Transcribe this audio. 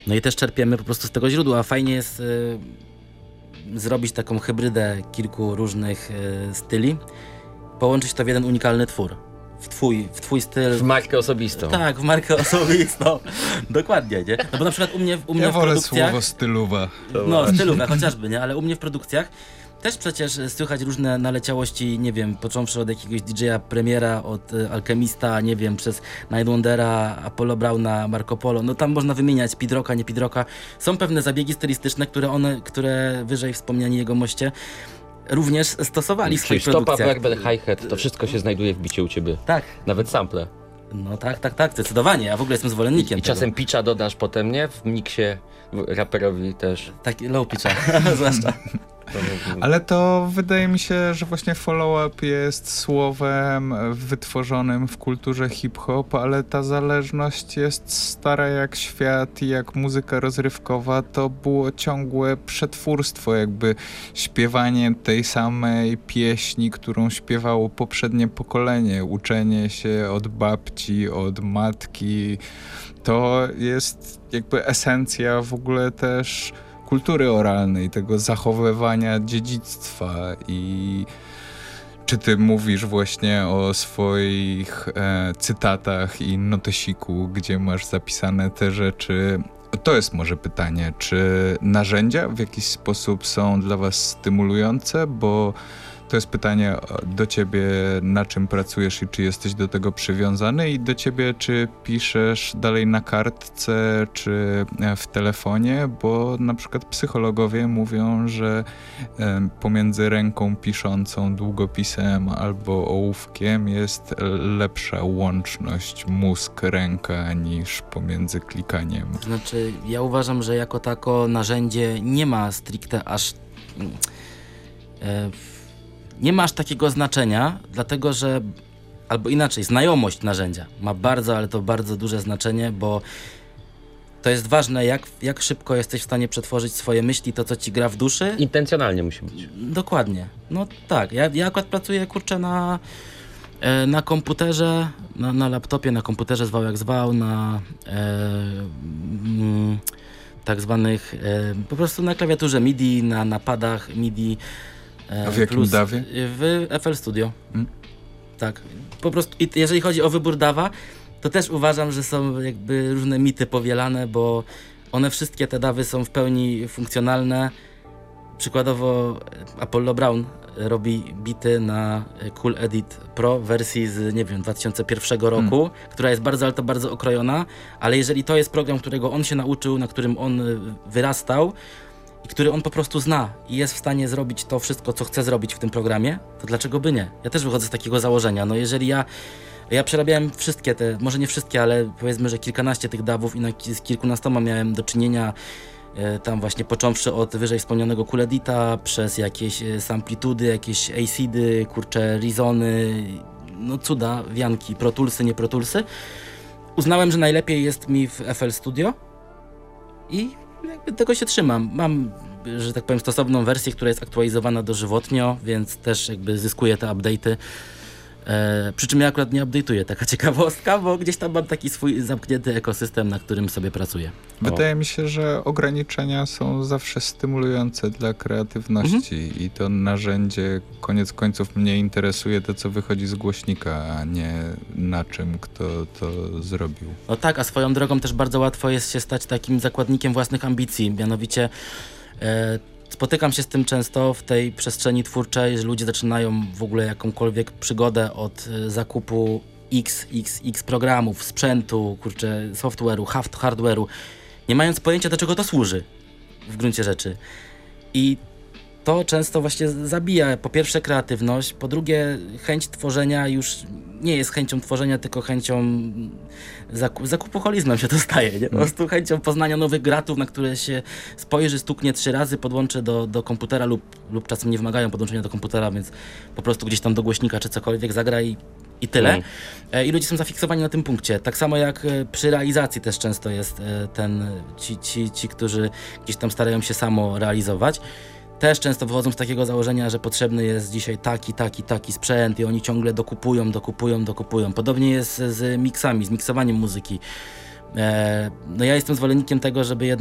No i też czerpiemy po prostu z tego źródła. Fajnie jest zrobić taką hybrydę kilku różnych styli, połączyć to w jeden unikalny twór. W twój styl. W markę osobistą. Tak, w markę osobistą. Dokładnie, nie? No bo na przykład u mnie Ja w wolę produkcjach... słowo stylowa. No, stylowa chociażby, nie? Ale u mnie w produkcjach też przecież słychać różne naleciałości, nie wiem, począwszy od jakiegoś DJ-a Premiera, od Alchemista, nie wiem, przez Night Wondera, Apollo Browna, Marco Polo. No tam można wymieniać Pidrocka, nie Pidrocka. Są pewne zabiegi stylistyczne, które wyżej wspomniani jego moście również stosowali w swoich Stopa, produkcjach. barbell, hi-hat, to wszystko się znajduje w bicie u ciebie. Tak. Nawet sample. No tak, zdecydowanie. Ja w ogóle jestem zwolennikiem I tego. czasem pitcha dodasz potem, nie? W miksie raperowi też. Taki low pitcha, zwłaszcza. Ale to wydaje mi się, że właśnie follow-up jest słowem wytworzonym w kulturze hip-hop, ale ta zależność jest stara jak świat i jak muzyka rozrywkowa. To było ciągłe przetwórstwo, jakby śpiewanie tej samej pieśni, którą śpiewało poprzednie pokolenie, uczenie się od babci, od matki. To jest jakby esencja w ogóle też kultury oralnej, tego zachowywania dziedzictwa. I czy ty mówisz właśnie o swoich cytatach i notesiku, gdzie masz zapisane te rzeczy? To jest może pytanie, czy narzędzia w jakiś sposób są dla was stymulujące, bo to jest pytanie do ciebie, na czym pracujesz i czy jesteś do tego przywiązany, i do ciebie, czy piszesz dalej na kartce, czy w telefonie, bo na przykład psychologowie mówią, że pomiędzy ręką piszącą, długopisem albo ołówkiem jest lepsza łączność mózg-ręka niż pomiędzy klikaniem. Znaczy, ja uważam, że jako tako narzędzie nie ma stricte aż... nie ma aż takiego znaczenia, dlatego że, albo inaczej, znajomość narzędzia ma bardzo, ale to bardzo duże znaczenie, bo to jest ważne, jak szybko jesteś w stanie przetworzyć swoje myśli, to co ci gra w duszy. Intencjonalnie musi być. Dokładnie. No tak, ja akurat pracuję, kurczę, na komputerze, na laptopie, na komputerze zwał jak zwał, na tak zwanych, po prostu na klawiaturze MIDI, na padach MIDI. A w jakim dawie? W FL Studio. Tak. Po prostu, jeżeli chodzi o wybór dawa, to też uważam, że są jakby różne mity powielane, bo one wszystkie te dawy są w pełni funkcjonalne. Przykładowo Apollo Brown robi bity na Cool Edit Pro wersji z, nie wiem, 2001 roku, która jest bardzo, ale to bardzo okrojona, ale jeżeli to jest program, którego on się nauczył, na którym on wyrastał, i który on po prostu zna i jest w stanie zrobić to wszystko, co chce zrobić w tym programie, to dlaczego by nie? Ja też wychodzę z takiego założenia. No jeżeli ja przerabiałem wszystkie te, może nie wszystkie, ale powiedzmy, że kilkanaście tych dawów i z kilkunastoma miałem do czynienia, tam właśnie począwszy od wyżej wspomnianego Cool Edita, przez jakieś samplitudy, jakieś acidy, kurcze, Reasony, no cuda, wianki, Pro Toolsy, nie Pro Toolsy. Uznałem, że najlepiej jest mi w FL Studio i jakby tego się trzymam. Mam, że tak powiem, stosowną wersję, która jest aktualizowana dożywotnio, więc też jakby zyskuję te update'y. Przy czym ja akurat nie update'uję, taka ciekawostka, bo gdzieś tam mam taki swój zamknięty ekosystem, na którym sobie pracuję. Wydaje mi się, że ograniczenia są zawsze stymulujące dla kreatywności i to narzędzie koniec końców mnie interesuje to, co wychodzi z głośnika, a nie na czym kto to zrobił. No tak, a swoją drogą też bardzo łatwo jest się stać takim zakładnikiem własnych ambicji, mianowicie spotykam się z tym często w tej przestrzeni twórczej, że ludzie zaczynają w ogóle jakąkolwiek przygodę od zakupu x programów, sprzętu, kurczę, software'u, hardware'u, nie mając pojęcia, do czego to służy w gruncie rzeczy. I to często właśnie zabija po pierwsze kreatywność, po drugie chęć tworzenia już nie jest chęcią tworzenia, tylko chęcią zakupoholizmem się to staje, nie? Po prostu chęcią poznania nowych gratów, na które się spojrzy, stuknie 3 razy, podłączy do komputera lub czasem nie wymagają podłączenia do komputera, więc po prostu gdzieś tam do głośnika czy cokolwiek zagra i tyle. I ludzie są zafiksowani na tym punkcie. Tak samo jak przy realizacji też często jest ci, którzy gdzieś tam starają się samo realizować, też często wychodzą z takiego założenia, że potrzebny jest dzisiaj taki sprzęt i oni ciągle dokupują. Podobnie jest z miksami, z miksowaniem muzyki. No ja jestem zwolennikiem tego, żeby jednak